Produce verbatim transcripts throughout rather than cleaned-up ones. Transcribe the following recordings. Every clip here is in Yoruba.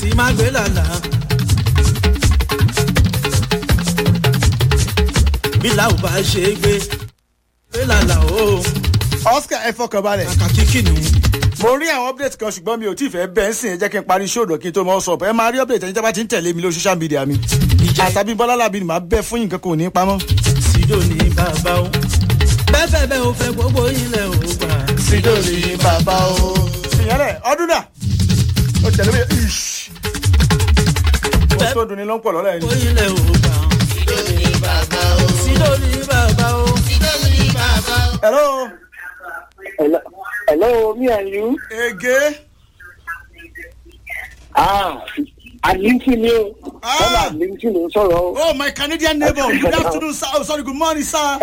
sì máa gbé làlà. bí làwọn bá ṣe é gbé gbé làlà o. Oscar ẹ fọkàn balẹ̀. kàkà kíkì nù. mo rí àwọn update kan ṣùgbọ́n mi ò tí ì fẹ́ bẹ́ẹ̀ sìn ẹ jẹ́ kí n parí ṣòdò kí n tó mọ́ sọ ẹ máa rí update ẹni tí a bá ti ń tẹ̀lé mi lórí social media mi. àtàbí bọ́lá làbí ni màá bẹ́ fún yín nǹkan kò ní pamọ́. sídò ní bàbá o bẹ́ẹ̀ bẹ́ẹ̀ bẹ́ẹ̀ o fẹ́ gbogbo ilẹ̀ o gbà. sídò ní bàbá o. ìyẹnlẹ̀ ọdún náà ó tẹ̀lé mi ish. ó tó dùn ní lọ́pọ̀ lọ́la ẹni. gbogbo ilẹ̀ o gbà. sídò ní bàbá o. sídò ní bàbá o. sídò ní bàbá o. hello. Hello, hello, me and you. Ege. Ah, I'm linking you. Ah. I'm linking you. Sorry. Oh, my Canadian neighbor. Good afternoon, sir. Oh, sorry. Good morning, sir.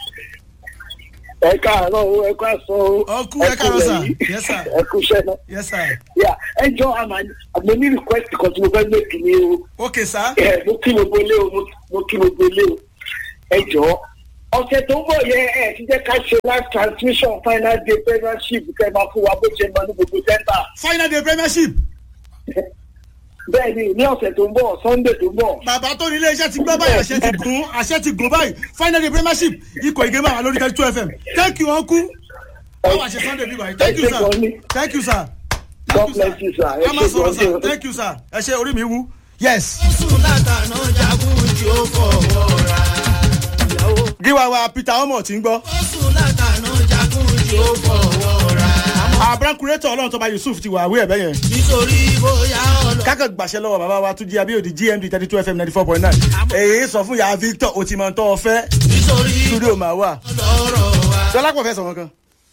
Ẹ káàárọ̀, ẹ káàsán. Oh, cool. Ẹ káàárọ̀, sir. Yes, sir. Ẹ kú iṣẹ́ náà. Yes, sir. Yeah, ẹ jọ àmà àmì ní request kan tí mo fẹ́ make ni o. Okay, sir. Ẹ mo kí gbogbo ilé o, mo kí gbogbo ilé o. Ẹ jọ. Ọ̀sẹ̀ tó ń bọ̀ yẹ ẹ̀ ti jẹ́ ká ṣe live transmission final day premiership kẹ́ máa fún wa bó ṣe mọ ní gbogbo center. Final day premiership. Bẹ́ẹ̀ni ní ọ̀sẹ̀ tó ń bọ̀ Sunday tó ń bọ̀. Bàbá tó ní iléeṣẹ́ ti gbọ́ báyìí àṣẹ ti gùn àṣẹ ti gùn báyìí final day premiership ikọ̀ ìgé máa lórí thirty two F M. Thank you uncle. Báwo àṣẹ Sunday bí báyìí? Thank you sir. Thank you sir. God bless you sir. Ẹ máa sọ̀rọ̀ sir. Thank you sir. Ẹ ṣe orí mi wú. Yes. sùn látàná jagun tí ó fọwọ́ ra. Gíwá wa Peter Omo ti ń gbọ́. sùn látàná jagun tí ó fọwọ́ ra. Àbúrákúrétọ̀ ọlọ́run tó bá Yusuf ti wà àwé ẹ̀bẹ́ yẹn. nítorí bóyá ọlọ́. Kákẹ́ gbàṣẹ lọ́wọ́ bàbá wa tún jí abíyòdì G M D thirty two F M ninety four point nine. Èyí sọ fún ìyá Victor o ti mọ̀ tọ́ ọ fẹ́. nítorí Studio máa wà. ọlọ́rọ̀ wa. Dọ́lápọ̀ fẹ́ sọ̀rọ̀ kan.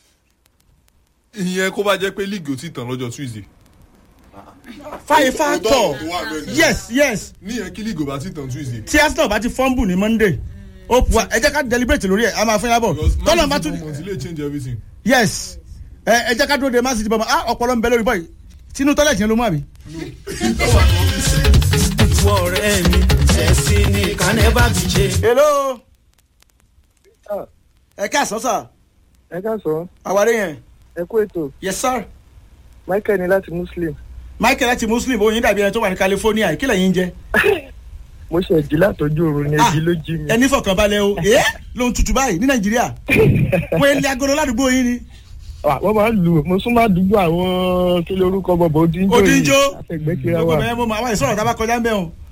ìyẹn kó bá jẹ́ pé league ò tí tàn lọ́jọ́ Tuesday. Fáyé fáàtọ̀. Yes yes. níyẹn kí league ò bá tí tàn Tuesday. Tí Arsenal bá ti fọ́nbù ní Monday. Hope wa ẹ jẹ́ ká deliberate lórí ẹ̀ a máa fún yà bọ̀. Tọ́lọ̀ bá tún. Monthly change everything. Yes. Ẹ ẹ jẹ́ ká dúró de Man City bọ̀ ah ọ̀pọ̀lọ́ ń bẹ lórí bọ́ọ̀lù. Tinú tọ́lẹ̀ tiẹ̀ ló mú àbí. ìwọ ọ̀rẹ́ mi ẹ̀sìn ní kánẹ́bà ti ṣe. Hello. Ẹ káàsán sà. Ẹ káàsán. Àwárí yẹn. Ẹ kú ètò. Yes sir. Michael ni láti Muslim. Michael láti Muslim oyin dàbí ẹni tó wà ní California kí lẹ́yìn jẹ. Mo ṣe ìdí látọjú oorun ní ẹbí ló jí mi. Ẹni fọkànbalẹ̀ o ẹ ló ń tutù báyìí ní Nàìjíríà wọ́n ilé agolo ládùúgbò yín ni. Wọ́n máa ń lù mo sún máa dùgbò àwọn kí lórúkọ bọ̀bọ̀ Odinjo. Odinjo àtẹ̀gbẹ́kira wa. gbogbo ẹ̀ mo mọ àwọn ìsọ̀rọ̀ tá a bá kọjá ń bẹ̀ o.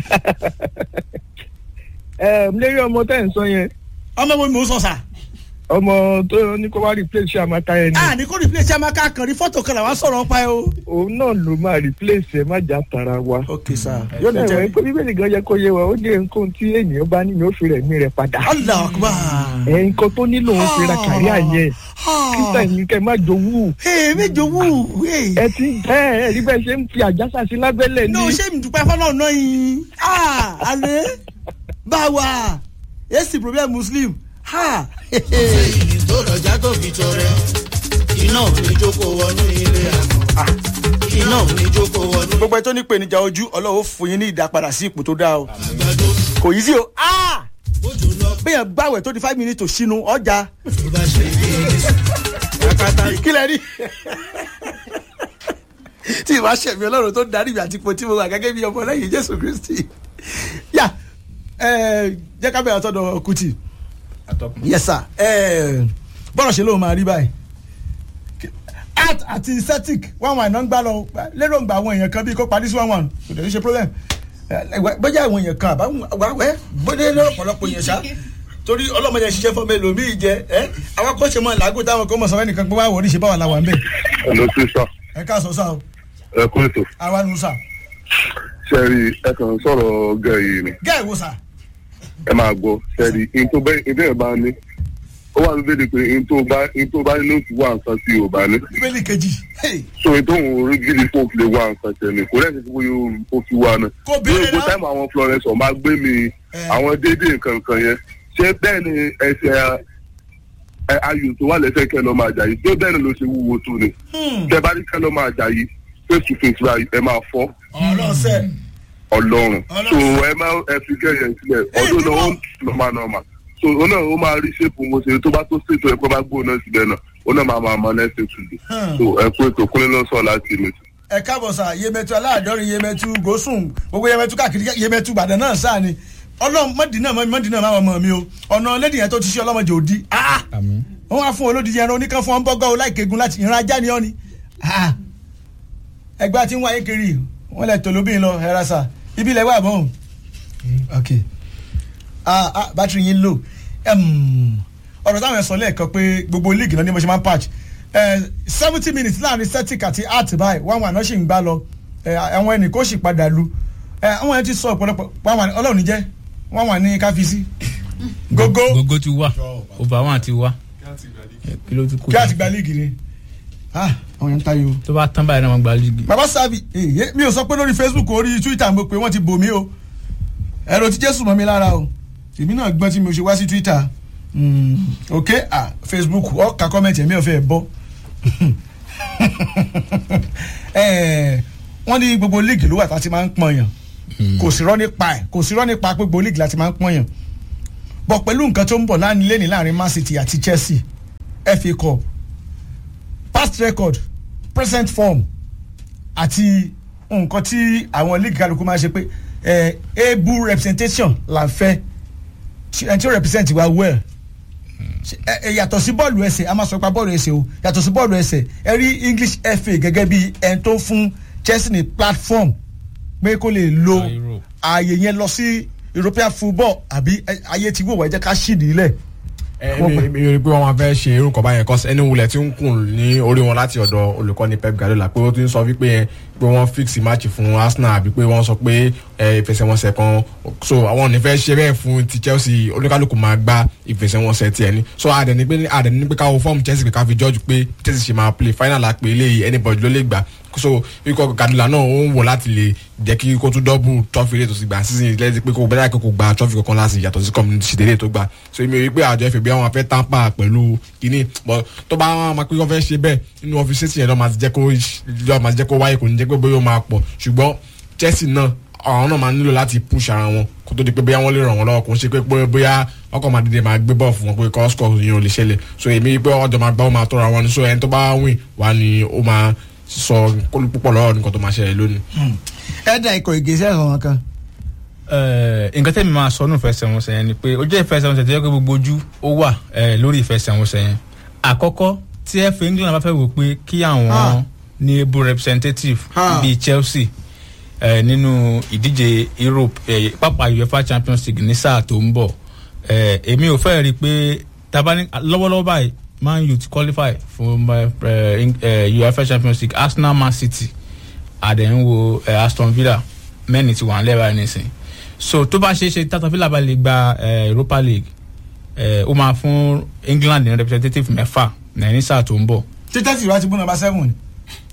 Ẹ lérí ọmọ tẹ́ ń sọ yẹn. Ọmọ wo ni mò ń sọ sà. Ọmọ tó ní kó wá replace Amaka yẹn ni. A ní kó replace Amaka kan rí fọ́tò kan làwọn sọ̀rọ̀ pa ẹ o. Òun náà ló máa replace ẹ má jà tara wa. Ok sir. Yóò ní Ẹ̀wọ̀n jẹ́. pé bíbélì gan yẹ kó yé wa ó ní nǹkan tí ènìyàn bá ní ni ó fi rẹ̀ mí rẹ̀ padà. Allah akbar. Ẹ̀ nǹkan tó nílò ó fi ra kárí àyẹ̀. Kíntà ní kẹ́ má jowú. Ee mi jowú. Ẹ ti ẹ ẹ rí bẹ́ẹ̀ ṣe ń fi àjàsà sí lábẹ́lẹ̀ ní. Ní o ṣe mi dúpẹ́ fọlọ́ náà yín. Ah alẹ́ báwa èsì problem Muslim. Ha. èyí tó rọjá tó fi tọrẹ iná ò ní jókòó wọnú ilé àná iná ò ní jókòó wọnú. Gbogbo ẹ tó ní ìpèníjà ojú Ọlọ́run fún yín ní ìdápadà sí ipò tó dáa o. àgbàdo Kò yí sí o. Ah. ojú lọ Bẹ́ẹ̀ gbàwẹ̀ tó di five minutes tó sínú ọjà. tó bá ṣe bí akátá Kí lẹ rí? Tí ìwà ṣẹ̀mí Ọlọ́run tó darí mi àti ipò tí mo wà gẹ́gẹ́ bí ọmọ lẹ́yìn Jésù Kristi. Yà ẹ jẹ́ ká bẹ̀rẹ̀ ọ̀tọ̀dọ̀ Kùtì. Yes sir. Ẹ bọ́lọ̀ ṣe ló máa rí báyìí. Art àti Celtic one one náà ń gbá lọ lérò ń gba àwọn èèyàn kan bíi kó parí sí one one kò dẹ̀ ní ṣe problem. Bọ́jà àwọn èèyàn kan àbáwẹ́ bọ́dé lọ́pọ̀lọpọ̀ èèyàn ṣá torí ọlọ́mọdé ṣiṣẹ́ fún mi lòmí jẹ ẹ́ àwọn kò ṣe mọ́ làágùn táwọn kò mọ̀ sọ́wọ́ ẹnìkan pé wá wọ̀ oríṣi báwa la wà ń bẹ̀. Hello sísá. Ẹ káàsán sá o. Ẹ kú ètò. Àwa nù sá. Ṣẹ́rí ẹ kàn sọ̀rọ̀ gẹ̀ yìí ni. Gẹ́ẹ̀ wo sá. Ẹ máa gbọ́ ṣẹ́rí in tó bẹ́ẹ̀ in bẹ́ẹ̀ bá ní. Ó wà ní bẹ́ẹ̀ pé in tó bá in tó bá ní ló ti wá nǹkan tí ò bá ní. Bíbélì kejì. So in tó ń rí gidi fún òfin lè wá nǹkan tẹ̀lé kò lẹ́sìn fún yóò fi wá náà. Kò béèrè náà. Gbogbo táìmù àwọn Florence ọ̀ máa gbé mi àwọn déédéé nǹkan kan yẹn. Ṣé bẹ́ẹ̀ ni ẹsẹ̀ ayò tó wà lẹ́sẹ̀ kẹ́ lọ́ máa jà yìí? Tó bẹ́ẹ̀ ni ló ṣe wúwo tó ni. Tẹ́ bá ní kẹ́ lọ́ máa jà yìí face to face báyìí ẹ máa fọ́. Ọlọ́sẹ̀. Ọlọ́run so ẹ máa ẹ fi kẹ́yẹ̀ sílẹ̀ ọdún náà ó nọ́mà nọ́mà so ó náà ó máa rí ṣépù mo ṣe tó bá tó ṣètò ẹ̀kọ́ bá gbóná síbẹ̀ náà ó náà máa máa máa lẹ́sẹ̀ tùdù so ẹ kú ètò kúnlẹ̀ ló ń sọ láti ilé. ẹ káàbọ̀ sà Yemẹtu aláàdọ́rin Yemẹtu gòsùn gbogbo Yemẹtu káàkiri Yemẹtu Ìbàdàn náà sáà ni ọlọ́run mọ́dínà mọ́dínà máa mọ̀ mí o ọ̀nà lẹ́dí yẹn tó ti ṣe ọlọ́mọdé òdi wọ́n wá fún olódìdí ẹran oníkan fún ọ́nbọ́gọ́ ọláìkegun láti ìran ajá ni ọ́ ni ẹgbẹ́ àti ń wáyé kiri wọ́n lẹ̀ tòlóbìn lọ ẹ̀rọ sà ibi ilẹ̀ wà bọ́n ok bátìrì yín lò ọ̀rọ̀ táwọn ẹ̀ sọ lẹ́ẹ̀kan pé gbogbo league náà ni mo ṣe máa ń patch seventy minutes láàrin Celtic àti Hearts báyìí one one náà sì ń gbá lọ àwọn ẹnì kó sì padà lu àwọn ẹni tí sọ ọ̀pọ̀lọpọ̀ one one ọlọ́run jẹ́ one one ní káfíìsì gógó gógó ti wá over one ti wá kí ló ti kú kí á ti gba league ni àwọn yẹn ń tayo. tó bá tán báyìí náà wọ́n gba league. bàbá sábì mi ò sọ pé lórí Facebook orí Twitter mo pé wọ́n ti bò mí o ẹ̀rọ tí Jésù mọ́ mi lára o èmi náà gbọ́n tí mo ṣe wá sí Twitter ok ah Facebook ọ̀ka comment ẹ̀mí ọ̀fẹ́ ẹ̀ bọ́ wọ́n ní gbogbo league ló wà tá a ti máa ń pọ̀nyàn kò sí rọ́ nípa ẹ̀ kò sí rọ́ nípa pé gbogbo league la ti máa ń pọ̀nyàn bọ̀ pẹ̀lú nǹkan tó ń bọ̀ láàrin lẹ́ni láàrin Man City àti Chelsea F A Cup past record present form àti nǹkan tí àwọn league kálukú máa ń ṣe pé able representation là ń fẹ́ ẹni tí ó represent wa well yàtọ̀ sí bọ́ọ̀lù ẹsẹ̀ a máa sọ pa bọ́ọ̀lù ẹsẹ̀ o yàtọ̀ sí bọ́ọ̀lù ẹsẹ̀ ẹ rí English F A gẹ́gẹ́ bí ẹni tó fún Chelsea ní platform pé kó lè lo ààyè yẹn lọ sí European football àbí ayé tí wò wá jẹ́ ká ṣìdí ilẹ̀. mi mi rí i pé wọ́n máa fẹ́ ṣe irú nǹkan báyẹn kọ́sí ẹni wulẹ̀ tí ń kùn ní orí wọn láti ọ̀dọ̀ olùkọ́ni Pep Guardiola pé ó ti ń sọ wípé yẹn pé wọ́n fix match fún Arsenal àbí pé wọ́n sọ pé ìfẹsẹ̀wọnsẹ̀ kan so àwọn ò ní fẹ́ ṣe bẹ́ẹ̀ fún ti Chelsea oníkálukú máa gba ìfẹsẹ̀wọnsẹ̀ tiẹ̀ ni so àdẹ̀ni pé àdẹ̀ni pé káwọ́ fọ́ọ̀mù Chelsea pé ká fi judge pé Chelsea ṣe máa play final àpè eléyìí anybody ló lè gbà so ikọ̀ Guardiola náà ó ń wò láti lè jẹ́ kí kó tún double trophy rate tó ti gbà season lẹ́yìn pé kó bẹ́ẹ̀ kó gba trophy kankan láti yàtọ̀ sí community ṣìdérè tó gbà so èmi rí i pé àjọ F A B àwọn afẹ́ tampa pẹ̀lú kínní but tó bá máa pé wọ́n fẹ́ ṣe bẹ́ẹ̀ nínú ọ́fíìsì yẹn lọ́ máa ti jẹ́ kó wáyé kò ní jẹ́ pé bóyá ó máa pọ̀ ṣùgbọ́n Chelsea náà àwọn náà máa nílò láti push ara wọn kó tó di pé bóyá wọ́n lè ràn wọ́n lọ́wọ́ kò ń ṣe pé bóyá ọkọ̀ máa dìde máa gbé bọ́ọ̀ fún wọn pé kọ́ score yẹn ò lè ṣẹlẹ̀ so èmi pé ọjọ́ máa gbá ó máa tọ́ra wọn ni so ẹni tó bá win wà ní ó máa sọ kólú púpọ̀ lọ́wọ́ nǹkan tó máa ṣẹlẹ̀ lónìí. ẹ dá ikọ̀ ìgbésẹ̀ ọ̀hún kan. nǹkan tẹ́mi máa sọ nù ìfẹsẹ̀wọnsẹ̀ yẹn ni pé ó jẹ́ ìfẹsẹ̀wọnsẹ̀ tó yẹ kó gbogbo ojú ó wà lórí ìfẹsẹ̀wọnsẹ̀ yẹn àkọ́kọ́ tí F A England bá fẹ́ wò pé kí àwọn ní able representative bíi Chelsea nínú ìdíje Europe pápá UEFA Champions League ní sáà tó ń bọ̀ èmi ò fẹ́ rí i pé tabani lọ́wọ́lọ́wọ́ báyìí Man U ti qualify for uh, uh, UEFA Champions League Arsenal Man City àdéhùn uh, Aston Villa mẹ́ni ti wà ń lẹ́bàá nísìnyí so tó bá ṣe é ṣe Aston Villa bá lè gba Europa League ó máa fún England ní representative mẹ́fà ní sáà tó ń bọ̀. títẹ́ tí ìwà ti bú number seven ni.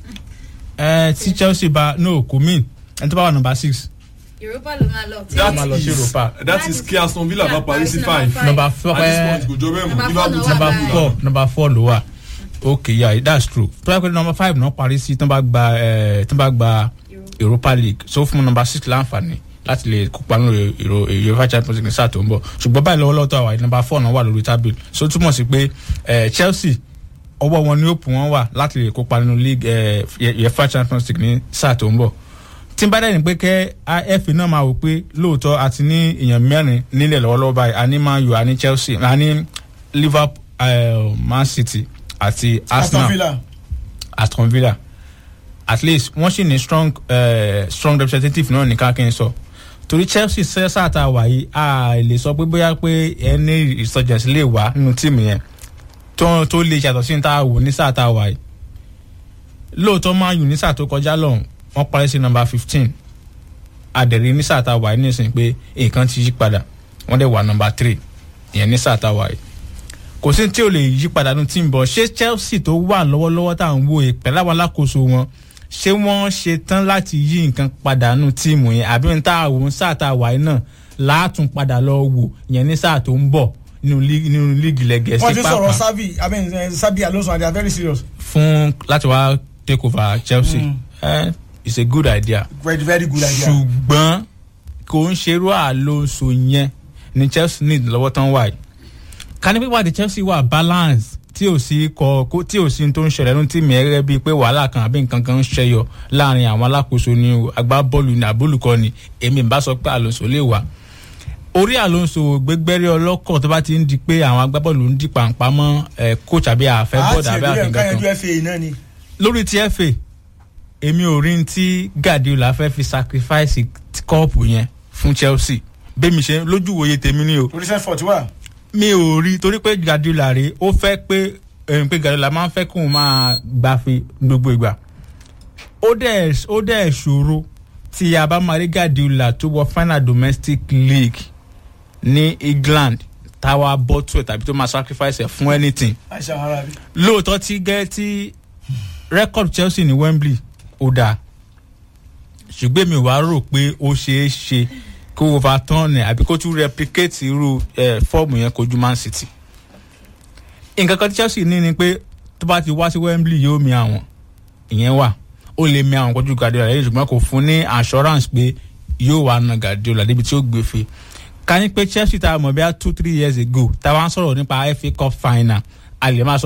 tí Chelsea bá no kò mean ẹni tó bá wà number six. Europa ló máa lọ. that máa lọ sí Europa. that is kí Aston Villa bá parí sí five. number four at this point kò jọ bẹ́ẹ̀ mọ̀ Liverpool ti number four number four ló wà okay yeah that's true tó yẹ kó number five náà parí sí tó bá gba tó bá gba Europa League so fún number six láǹfààní láti lè kópa nínú UEFA Champions League ní sáà tó ń bọ̀ ṣùgbọ́n báyìí lọ́wọ́lọ́wọ́ tó wà number four náà wà lórí tábìlì so túmọ̀ sí pé Chelsea ọwọ́ wọn ní òpù wọn wà láti lè kópa nínú league UEFA Champions League ní sáà tó ń bọ̀ tí n bá dẹ́ni pé kẹ́ F A náà máa wò pé lóòótọ́ àti ní èèyàn mẹ́rin nílẹ̀ lọ́wọ́lọ́wọ́ báyìí àní Man U àní Chelsea àní Liverpool uh, Man City àti Arsenal Aston Villa Aston Villa at least wọ́n sì ní strong uh, strong representative náà ní káàkiri sọ torí Chelsea sẹ́sà tá a wà yìí a lè sọ pé bóyá pé ẹni resurgence lè wá nínú tíìmù yẹn tó tó lè yàtọ̀ sí ní tá a wò ní sáà tá a wà yìí lóòótọ́ Man U ní sáà tó kọjá lọ́hùn wọ́n parí sí number fifteen àdẹ̀rí ní sáà tá a wà yìí nísìnyí pé nǹkan ti yí padà wọ́n dẹ̀ wà number three ìyẹn ní sáà tá a wà yìí kò sí tí ò lè yí padà nínú tíìmù bọ̀ ṣé Chelsea tó wà lọ́wọ́lọ́wọ́ tá à ń wò é pẹ̀lú àwọn alákòóso wọn ṣé wọ́n ṣe tán láti yí nǹkan padà nínú tíìmù yẹn àbí ní tá a wò ní sáà tá a wà yìí náà láàtún padà lọ wò ìyẹn ní sáà tó ń bọ̀ nínú líìgì lẹ́gẹ̀ẹ́sì pápá. wọ́n ti sọ̀rọ̀ Xavi I mean Xabi Alonso and they are very serious. fún láti wá take over Chelsea mm. eh, it's a good idea. very very good idea. ṣùgbọ́n kò ń ṣerú Alonso yẹn ní Chelsea need lọ́wọ́ tán wáyé ká ní pípa di Chelsea wà balance tí ò sí kọ tí ò sí tó ń ṣẹlẹ̀ ní tìmí ẹ̀rẹ́ bíi pé wàhálà kan àbí nǹkan kan ń ṣẹyọ láàrin àwọn alákòóso ní agbábọ́ọ̀lù ní àbólùkọ́ ni èmi bá sọ pé Alonso lè wà. Orí Alonso gbẹgbẹ́rẹ́ ọlọ́kọ̀ tó bá ti ń di pé àwọn agbábọ́ọ̀lù ń di pàǹpá mọ́ ẹ̀ coach àbí àfẹ́ bọ́ọ̀dù àbí àfẹ́ kankan. Lórí ti F A èmi ò rí tí Guardiola fẹ́ fi sacrifice kọ́ọ̀pù yẹn fún Chelsea bẹ́ẹ̀ mi ṣe lójú wòye tèmi ni o. torí sẹ́ fọ̀tí wà. mi ò rí torí pé Guardiola rè ó fẹ́ pé ẹ̀yìn pé Guardiola máa ń fẹ́ kóun máa gbàfe gbogbo ìgbà. ó dẹ̀ ó dẹ̀ ṣòro tí a bá máa rí Guardiola tó wọ final domestic league ní England táwa bọ́tù ẹ̀ tàbí tó máa sacrifice ẹ̀ fún anything. lóòótọ́ tí gẹ́ tí record Chelsea ní Wembley ó dáa ṣùgbọ́n mi wàá rò pé ó ṣeé ṣe kó overturn ẹ̀ àbí kó tún replicate irú fọ́ọ̀mù yẹn kojú Man City. nǹkan kan tí Chelsea ní ni pé tó bá ti wá sí Wembley yóò mi àwọn ìyẹn wà ó lè mi àwọn kojú Guardiola lẹ́yìn ṣùgbọ́n kò fún ní assurance pé yóò wá na Guardiola débi tí ó gbé fe. ká ní pé Chelsea tá a mọ̀ bí i two three years ago táwa ń sọ̀rọ̀ nípa F A Cup final a lè máa sọ